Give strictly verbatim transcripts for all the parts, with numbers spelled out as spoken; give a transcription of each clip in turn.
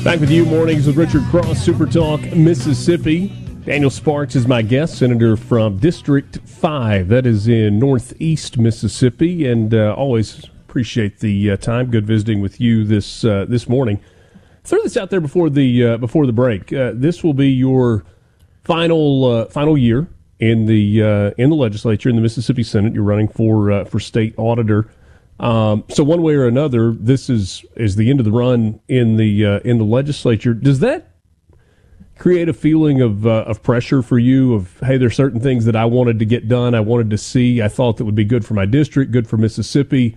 Back with you mornings with Richard Cross, Super Talk, Mississippi. Daniel Sparks is my guest, Senator from District five. That is in northeast Mississippi, and uh, always appreciate the uh, time. Good visiting with you this uh, this morning. Throw this out there before the uh, before the break. Uh, this will be your final uh, final year in the uh, in the legislature in the Mississippi Senate. You're running for uh, for state auditor. Um, so one way or another, this is is the end of the run in the uh, in the legislature. Does that create a feeling of uh, of pressure for you? Of hey, there's certain things that I wanted to get done, I wanted to see, I thought that would be good for my district, good for Mississippi.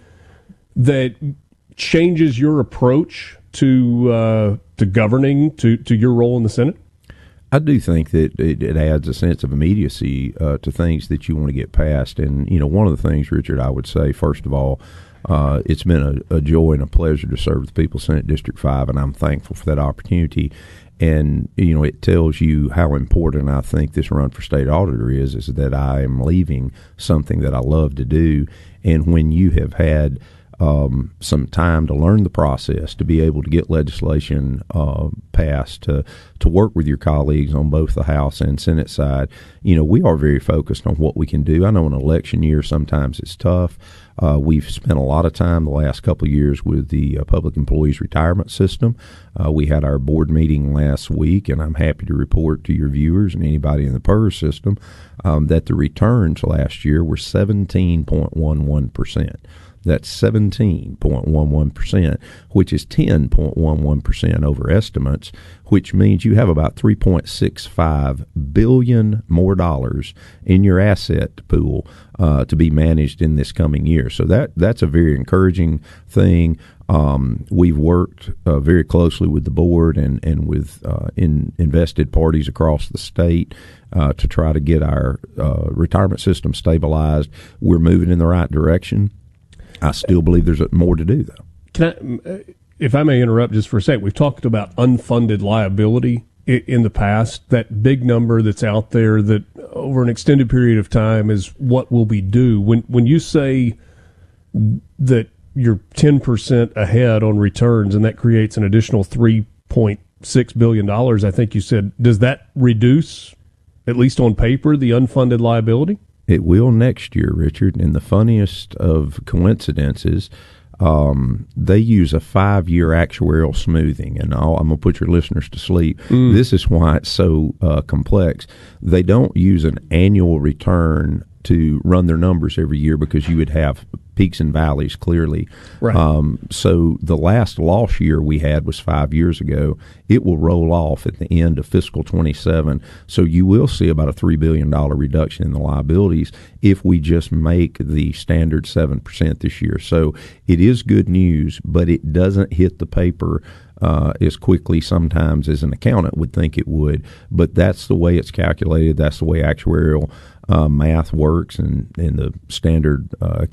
That changes your approach to uh, to governing, to to your role in the Senate. I do think that it, it adds a sense of immediacy uh, to things that you want to get past. And you know, one of the things, Richard, I would say first of all. Uh, it's been a, a joy and a pleasure to serve the People's Senate District five, and I'm thankful for that opportunity. And, you know, it tells you how important I think this run for state auditor is, is that I am leaving something that I love to do. And when you have had um, some time to learn the process, to be able to get legislation uh, passed, to, to work with your colleagues on both the House and Senate side, you know, we are very focused on what we can do. I know an election year sometimes it's tough. Uh, we've spent a lot of time the last couple of years with the uh, Public Employees Retirement System. Uh, we had our board meeting last week, and I'm happy to report to your viewers and anybody in the P E R S system um, that the returns last year were seventeen point one one percent. That's seventeen point one one percent, which is ten point one one percent over estimates, which means you have about three point six five billion dollars more dollars in your asset pool uh, to be managed in this coming year. So that that's a very encouraging thing. Um, we've worked uh, very closely with the board and, and with uh, in invested parties across the state uh, to try to get our uh, retirement system stabilized. We're moving in the right direction. I still believe there's more to do, though. Can I, if I may interrupt just for a second, we've talked about unfunded liability in the past, that big number that's out there that over an extended period of time is what will be due. When when you say that you're ten percent ahead on returns and that creates an additional three point six billion dollars, I think you said, does that reduce, at least on paper, the unfunded liability? It will next year, Richard. And the funniest of coincidences, um, they use a five-year actuarial smoothing. And I'll, I'm going to put your listeners to sleep. Mm. This is why it's so uh, complex. They don't use an annual return to run their numbers every year because you would have peaks and valleys clearly. Right. Um, so the last loss year we had was five years ago. It will roll off at the end of fiscal twenty-seven. So you will see about a three billion dollars reduction in the liabilities if we just make the standard seven percent this year. So it is good news, but it doesn't hit the paper Uh, as quickly sometimes as an accountant would think it would. But that's the way it's calculated. That's the way actuarial uh, math works, and, and the standard uh,